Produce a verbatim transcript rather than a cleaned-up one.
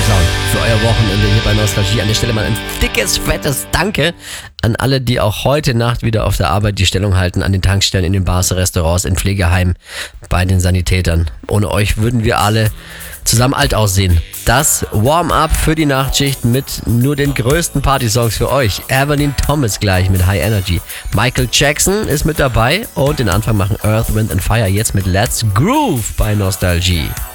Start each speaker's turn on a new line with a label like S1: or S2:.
S1: Sound für euer Wochenende hier bei Nostalgie. An der Stelle mal ein dickes, fettes Danke an alle, die auch heute Nacht wieder auf der Arbeit die Stellung halten, an den Tankstellen, in den Bars, Restaurants, in Pflegeheimen, bei den Sanitätern. Ohne euch würden wir alle zusammen alt aussehen. Das Warm-Up für die Nachtschicht mit nur den größten Party-Songs für euch. Evelyn Thomas gleich mit High Energy. Michael Jackson ist mit dabei und den Anfang machen Earth, Wind and Fire jetzt mit Let's Groove bei Nostalgie.